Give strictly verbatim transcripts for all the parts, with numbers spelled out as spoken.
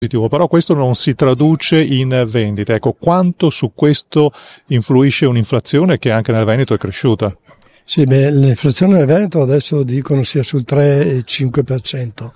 Però questo non si traduce in vendite. Ecco, quanto su questo influisce un'inflazione che anche nel Veneto è cresciuta? Sì, beh, l'inflazione nel Veneto adesso dicono sia sul tre virgola cinque per cento.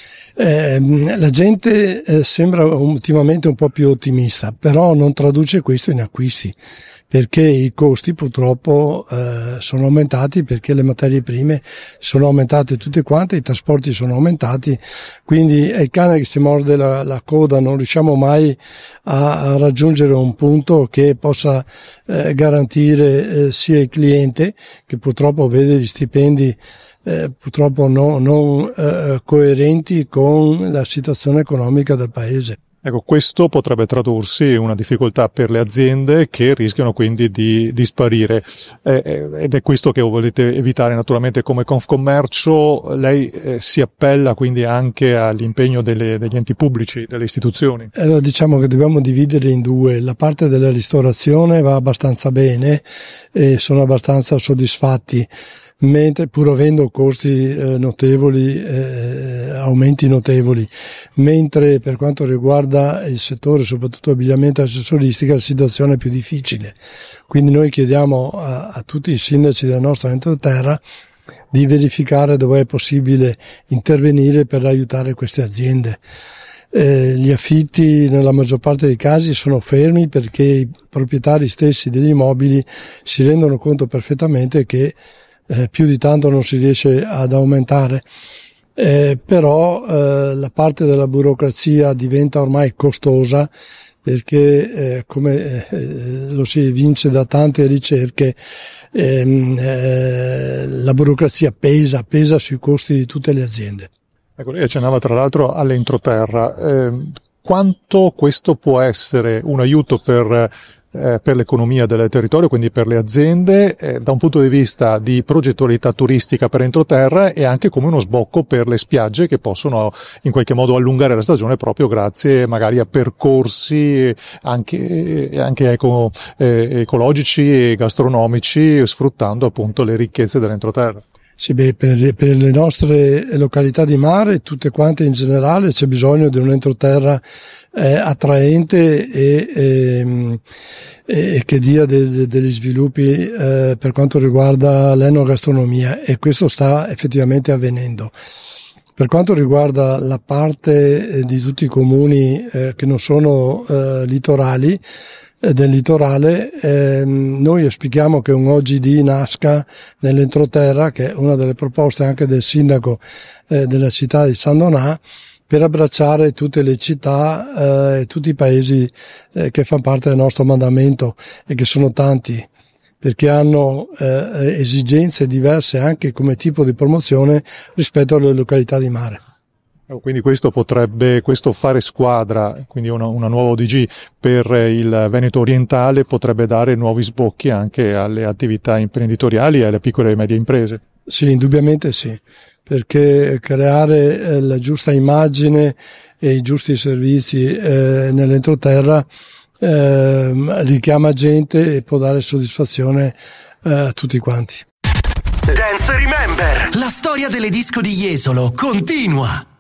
Eh, la gente eh, sembra ultimamente un po' più ottimista, però non traduce questo in acquisti, perché i costi purtroppo eh, sono aumentati, perché le materie prime sono aumentate tutte quante, i trasporti sono aumentati, quindi è il cane che si morde la, la coda, non riusciamo mai a, a raggiungere un punto che possa eh, garantire eh, sia il cliente, che purtroppo vede gli stipendi Eh, purtroppo no, non eh, coerenti con la situazione economica del paese. Ecco, questo potrebbe tradursi in una difficoltà per le aziende che rischiano quindi di, di sparire, eh, ed è questo che volete evitare naturalmente come Confcommercio. Lei eh, si appella quindi anche all'impegno delle, degli enti pubblici, delle istituzioni. Allora, diciamo che dobbiamo dividere in due. La parte della ristorazione va abbastanza bene e sono abbastanza soddisfatti, mentre pur avendo costi eh, notevoli, eh, aumenti notevoli, mentre per quanto riguarda il settore, soprattutto abbigliamento e accessoristica, la situazione è più difficile. Quindi noi chiediamo a, a tutti i sindaci del nostro entroterra di verificare dove è possibile intervenire per aiutare queste aziende. Eh, gli affitti nella maggior parte dei casi sono fermi perché i proprietari stessi degli immobili si rendono conto perfettamente che eh, più di tanto non si riesce ad aumentare. Eh, però eh, la parte della burocrazia diventa ormai costosa, perché eh, come eh, lo si evince da tante ricerche, ehm, eh, la burocrazia pesa, pesa sui costi di tutte le aziende. Ecco, lei accennava tra l'altro all'entroterra. Eh, quanto questo può essere un aiuto per Eh, per l'economia del territorio, quindi per le aziende, eh, da un punto di vista di progettualità turistica per entroterra, e anche come uno sbocco per le spiagge che possono in qualche modo allungare la stagione proprio grazie magari a percorsi anche, anche eco, eh, ecologici e gastronomici, sfruttando appunto le ricchezze dell'entroterra. Sì, beh, per, per le nostre località di mare, tutte quante in generale, c'è bisogno di un entroterra eh, attraente e, e, e che dia de, de, degli sviluppi eh, per quanto riguarda l'enogastronomia, e questo sta effettivamente avvenendo. Per quanto riguarda la parte eh, di tutti i comuni eh, che non sono eh, litorali, del litorale, eh, noi auspichiamo che un O G D nasca nell'entroterra, che è una delle proposte anche del sindaco eh, della città di San Donà, per abbracciare tutte le città e eh, tutti i paesi eh, che fanno parte del nostro mandamento, e che sono tanti, perché hanno eh, esigenze diverse anche come tipo di promozione rispetto alle località di mare. Quindi questo potrebbe, questo fare squadra, quindi una, una nuova O D G per il Veneto orientale, potrebbe dare nuovi sbocchi anche alle attività imprenditoriali e alle piccole e medie imprese. Sì, indubbiamente sì, perché creare eh, la giusta immagine e i giusti servizi eh, nell'entroterra eh, richiama gente e può dare soddisfazione eh, a tutti quanti. Dance Remember, la storia delle disco di Jesolo continua.